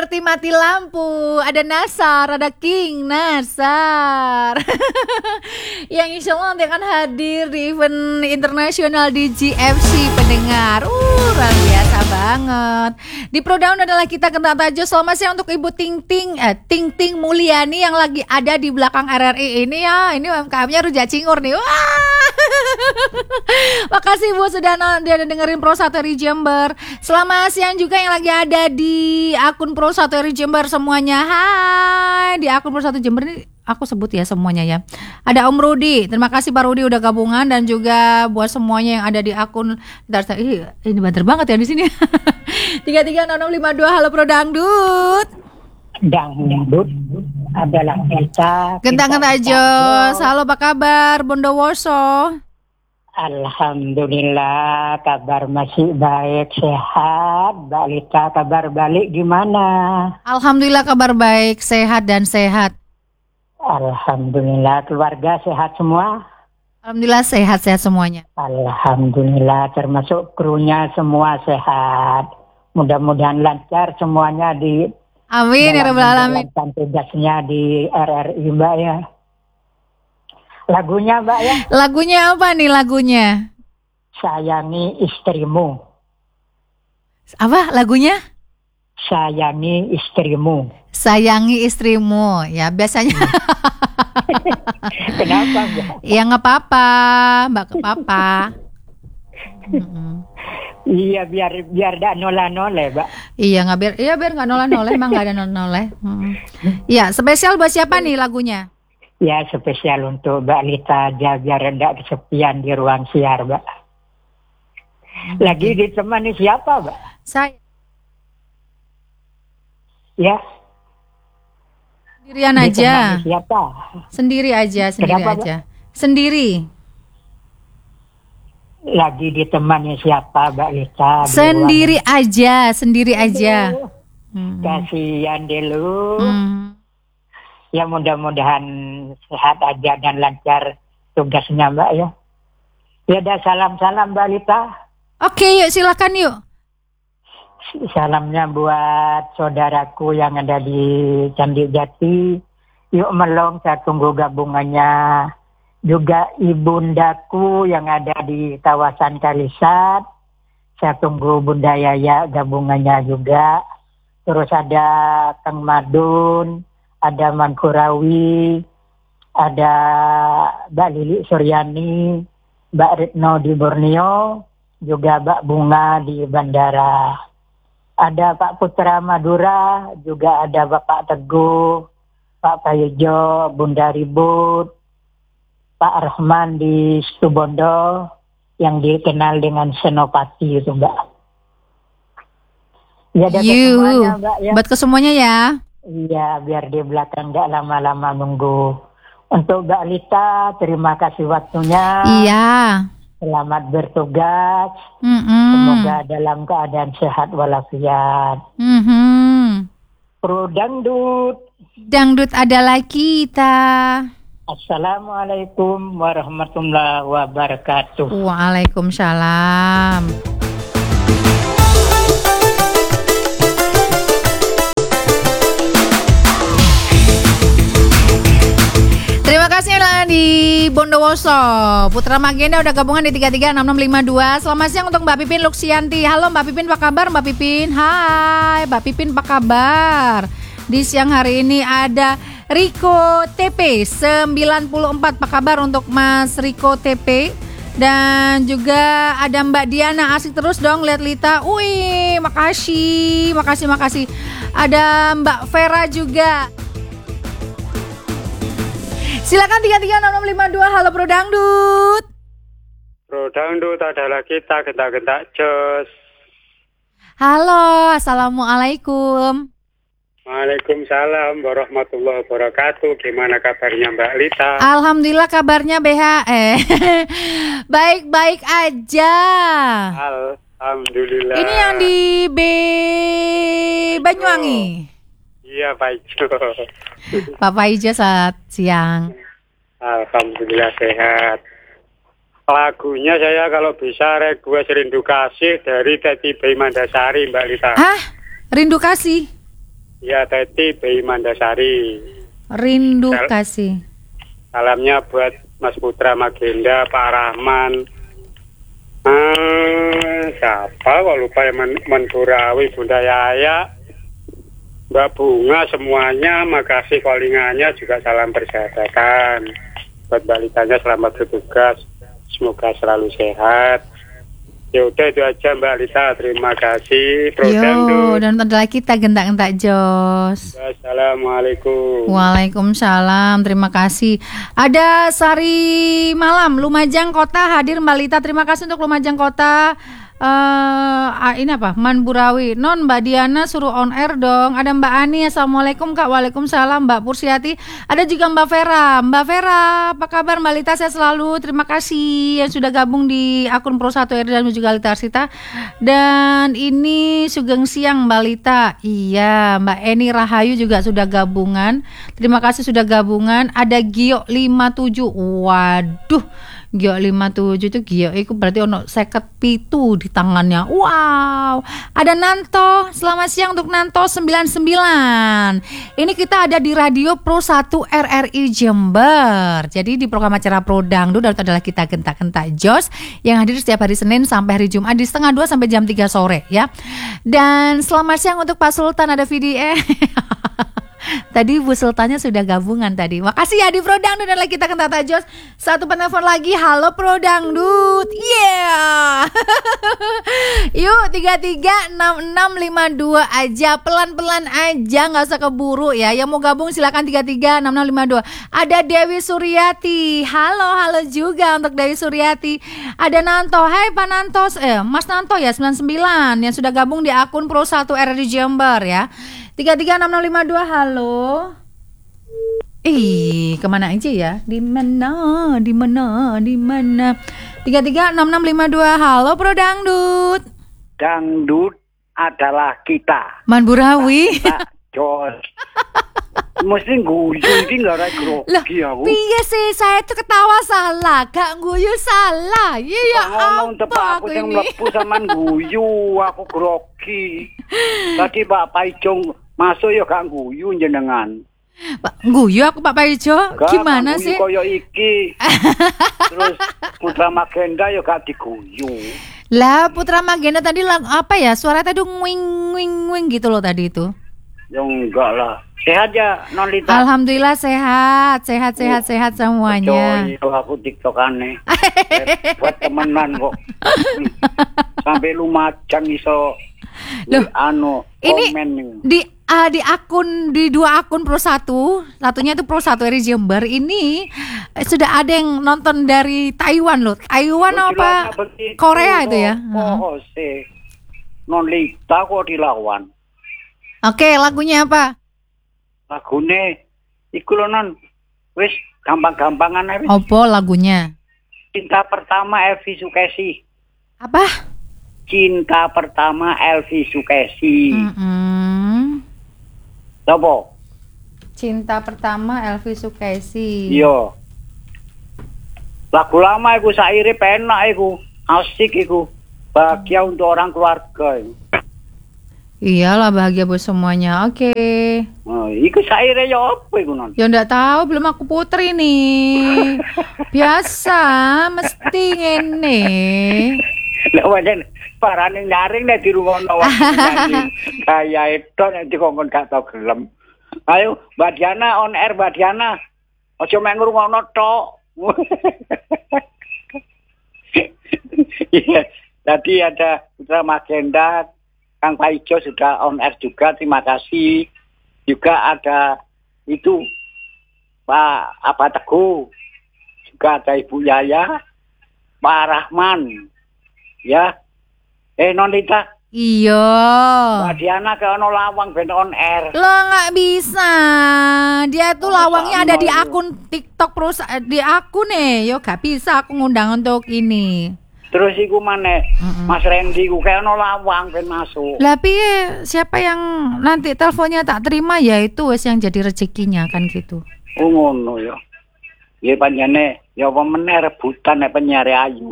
seperti mati lampu. Ada Nasar, ada King Nasar yang insya Allah nanti akan hadir di event internasional di GFC pendengar. Luar biasa banget. Di Prodown adalah kita Kenta Tajo. Selamat siang untuk Ibu Ting Ting Mulyani yang lagi ada di belakang RRI ini ya. Ini UMKM-nya Rujak Cingur nih. Wah. Makasih Bu sudah dengerin Pro 1 RRI Jember. Selamat siang juga yang lagi ada di akun Pro 1 RRI Jember semuanya. Hai, di akun Pro 1 Jember ini aku sebut ya semuanya ya. Ada Om Rudi, terima kasih Pak Rudi udah gabungan, dan juga buat semuanya yang ada di akun. Ini banter banget ya di sini. 336652. Halo Pro Dangdut. Dangdut adalah kita. Gentang Tajos. Halo, apa kabar Bondowoso? Alhamdulillah, kabar masih baik, sehat. Mbak Lita, kabar balik gimana? Alhamdulillah kabar baik, sehat dan sehat. Alhamdulillah, keluarga sehat semua? Alhamdulillah sehat-sehat semuanya. Alhamdulillah, termasuk krunya semua sehat. Mudah-mudahan lancar semuanya di amin ya rabbal alamin. Tugasnya di RRI Mbak ya. Lagunya Mbak ya. Lagunya apa nih lagunya? Sayangi istrimu. Apa lagunya? Sayangi istrimu. Sayangi istrimu. Ya biasanya. Kenapa Mbak? Ya nggak apa-apa, Mbak apa. Iya biar dak noleh Mbak. Iya biar nggak noleh, emang nggak ada noleh. Iya, spesial buat siapa nih lagunya? Ya spesial untuk Mbak Lita aja biar tidak kesepian di ruang siar Mbak. Lagi ditemani siapa Mbak? Saya. Ya. Sendirian aja. Siapa? Sendiri aja. Kenapa, Sendiri. Lagi ditemani siapa Mbak Lita? Sendiri aja. Kasihan dulu. Ya mudah-mudahan sehat aja dan lancar tugasnya Mbak ya. Ya dah salam-salam Mbak Lita. Oke yuk silakan yuk. Salamnya buat saudaraku yang ada di Candi Jati. Yuk melong saya tunggu gabungannya. Juga ibundaku yang ada di kawasan Kalisat. Saya tunggu Bunda Yaya gabungannya juga. Terus ada Kang Madun. Ada Mankurawi, ada Mbak Lili Suryani, Mbak Retno di Borneo, juga Mbak Bunga di Bandara. Ada Pak Putra Madura, juga ada Bapak Teguh, Pak Payejo, Bunda Ribut, Pak Rahman di Situbondo, yang dikenal dengan Senopati itu Mbak. Ya, ada semuanya Mbak ya. Buat ke semuanya ya. Iya, biar di belakang nggak lama-lama nunggu. Untuk Mbak Lita, terima kasih waktunya. Iya. Selamat bertugas. Semoga dalam keadaan sehat walafiat. Pro Dangdut. Dangdut adalah kita. Assalamualaikum warahmatullahi wabarakatuh. Waalaikumsalam. Terima kasih lah di Bondowoso. Putra Magenda udah gabungan di 336652. Selamat siang untuk Mbak Pipin Luxianti. Halo Mbak Pipin, apa kabar Mbak Pipin? Hai Mbak Pipin, apa kabar? Di siang hari ini ada Riko TP 94. Apa kabar untuk Mas Riko TP? Dan juga ada Mbak Diana, asik terus dong lihat Lita. Wih, makasih. Ada Mbak Vera juga. Silakan 336652. Halo Pro Dangdut. Pro Dangdut adalah kita Genta Jos. Halo, assalamualaikum. Waalaikumsalam warahmatullahi wabarakatuh. Gimana kabarnya Mbak Lita? Alhamdulillah kabarnya baik-baik aja. Alhamdulillah. Ini yang di Banyuwangi. Iya Pak Ijo. Papa Ijo saat siang. Alhamdulillah sehat. Lagunya saya kalau bisa request Rindu Kasih dari Teti Bayi Mandasari Mbak Lita. Hah? Rindu Kasih? Ya, Teti Bayi Mandasari. Rindu kasih. Salamnya buat Mas Putra Magenda, Pak Rahman. Siapa kok lupa ya, Menturawi, Bunda Yaya, Mbak Bunga, semuanya. Makasih callingannya, juga salam persahabatan. Buat balitanya selamat bertugas. Semoga selalu sehat. Ya udah itu aja Mbak Lita, terima kasih. Yo, dan adalah kita gentak-gentak Jos. Assalamualaikum. Waalaikumsalam, terima kasih. Ada Sari Malam, Lumajang Kota hadir Mbak Lita, terima kasih untuk Lumajang Kota. Ini apa? Manburawi. Non Mbak Diana suruh on air dong. Ada Mbak Ani, assalamualaikum Kak. Waalaikumsalam. Mbak Pursiati. Ada juga Mbak Vera. Mbak Vera, apa kabar Mbak Lita? Saya selalu. Terima kasih yang sudah gabung di akun Pro 1 RD dan juga Lita Arsita. Dan ini Sugeng Siang Mbak Lita. Iya, Mbak Eni Rahayu juga sudah gabungan. Terima kasih sudah gabungan. Ada Gio 57. Waduh. Gio 57 itu Gio itu berarti ono 57 di tangannya. Wow. Ada Nanto. Selamat siang untuk Nanto 99. Ini kita ada di Radio Pro 1 RRI Jember. Jadi di program acara Pro Dangdut adalah kita gentak-gentak Jos yang hadir setiap hari Senin sampai hari Jumat di 1:30 sampai jam 3 sore ya. Dan selamat siang untuk Pak Sultan, ada VDE. Tadi Bu Sultannya sudah gabungan tadi. Makasih ya di Pro Dangdut. Dan lagi kita kenal Jos. Satu penelpon lagi. Halo Pro Dangdut. Yeah. Yuk 336652 aja. Pelan-pelan aja, gak usah keburu ya. Yang mau gabung silakan 336652. Ada Dewi Suryati. Halo juga untuk Dewi Suryati. Ada Nanto. Hai Pak Nanto, Mas Nanto ya 99 yang sudah gabung di akun Pro 1 RRI Jember ya. 336652. Halo. Kemana aja ya? Di mana? 336652. Halo Pro Dangdut. Dangdut adalah kita. Manburawi. Jos. Mesti guyu iki nggak ada grogi aku. Piye sih saya tuh ketawa salah, gak guyu salah. Iya ngomong tepak aku yang mlebu sampean guyu, aku grogi. Tadi Pak Paijong masuk ya gak guyu jenengan. Pak guyu aku Pak Paijo. Gimana sih? Koyo iki. Terus Putra Magenda ya gak diguyu. Lah Putra Magenda tadi apa ya? Suara tadi wing gitu loh tadi itu. Ya enggak lah. Sehat ya Non Lita? Alhamdulillah sehat semuanya. Aku tiktokane. Buat temenan kok. Sampai Lumajang iso. Loh, ini komen di akun, di dua akun Pro 1, satunya itu Pro 1 RRI Jember ini sudah ada yang nonton dari Taiwan loh. Taiwan apa? Korea itu ya? Oh, Non Lita kok dilawan. Oke, lagunya apa? Lagune iku lho Non. Wis gampang-gampangan ae. Apa lagunya? Cinta Pertama Elvi Sukesi. Apa? Cinta Pertama Elvi Sukesi. Apa? Cinta Pertama Elvi Sukesi. Iya. Lagu lama iku saire penak iku. Asik iku. Bahagia untuk orang keluarga iku. Iyalah bahagia buat semuanya. Oke. Oh, iku saire ya apa iku Non? Ya ndak tahu, belum aku putri nih. Biasa mesti ngene. Lah wajan parane nyaring nek dirungono wae. Kaya itu nek dikongkon gak tau gelem. Ayo Mbak Diana on air Mbak Diana. Aja mek ngrungono tok. Iya, tadi ada Putra Magenda, Kang Paijo sudah on air juga, terima kasih. Juga ada itu Pak Teguh, juga ada Ibu Yaya, Pak Rahman, ya. Non Lita. Iya. Mbak Diana ke ono lawang ben on air. Lo nggak bisa. Dia tuh lawangnya ada di akun TikTok di akun yo gak bisa aku ngundang untuk ini. Terus iku maneh Mas Randy ku kayak ono lawang ben masuk. Lah piye siapa yang nanti teleponnya tak terima ya itu wis yang jadi rezekinya kan gitu. Oh ngono ya. Ya panjane ya apa meneh rebutan nek penyiar ayu.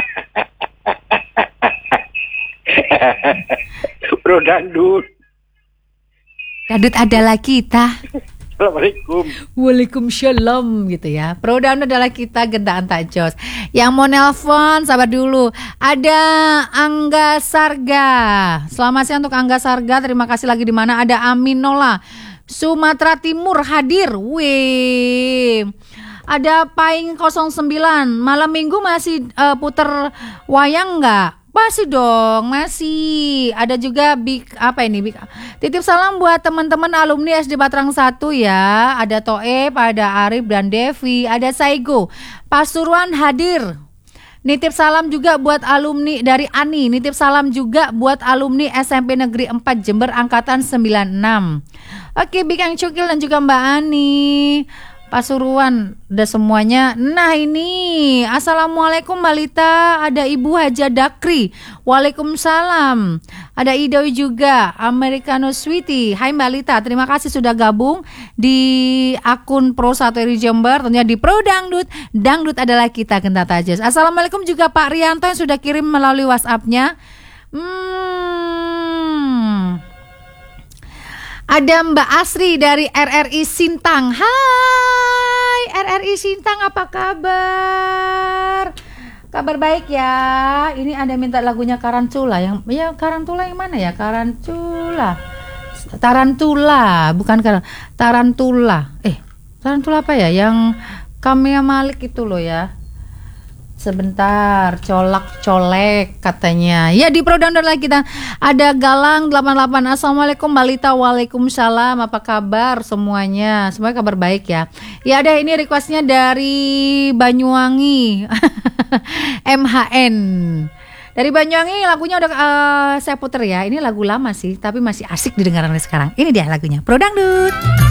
Pro Dangdut. Dangdut adalah kita. Assalamualaikum. Waalaikumsalam gitu ya. Pro Dangdut adalah kita, gendaan tak jos. Yang mau nelpon sabar dulu. Ada Angga Sarga. Selamat siang untuk Angga Sarga. Terima kasih lagi di mana. Ada Aminola Sumatera Timur hadir. Wih. Ada Paing 09. Malam Minggu masih puter wayang nggak? Masih dong, masih. Ada juga titip salam buat teman-teman alumni SD Batrang 1 ya. Ada Toeb, ada Arif dan Devi, ada Saigo. Pasuruan hadir. Nitip salam juga buat alumni dari Ani. Nitip salam juga buat alumni SMP Negeri 4 Jember angkatan 96. Oke, Big Ang Cukil dan juga Mbak Ani. Pasuruan udah semuanya. Nah ini Assalamualaikum Mbak Lita. Ada Ibu Haja Dakri. Waalaikumsalam. Ada Idoy juga, Americano Sweetie. Hai Mbak Lita, terima kasih sudah gabung di akun Pro 1 RI Jember. Tentunya di Pro Dangdut. Dangdut adalah kita, Genta Tajes. Assalamualaikum juga Pak Rianto yang sudah kirim melalui WhatsApp-nya. Ada Mbak Asri dari RRI Sintang. Hai RRI Sintang, apa kabar? Kabar baik ya. Ini ada minta lagunya Karantula. Karantula yang mana ya? Tarantula, bukan Tarantula. Tarantula apa ya? Yang Kamia Malik itu loh ya. Sebentar, colek katanya. Ya di Pro Dangdut lagi kita. Ada Galang 88. Assalamualaikum Mbak Lita. Waalaikumsalam. Apa kabar semuanya? Semuanya kabar baik ya. Ya ada ini requestnya dari Banyuwangi. MHN. Dari Banyuwangi lagunya udah saya puter ya. Ini lagu lama sih, tapi masih asik didengarkan sekarang. Ini dia lagunya Pro Dangdut.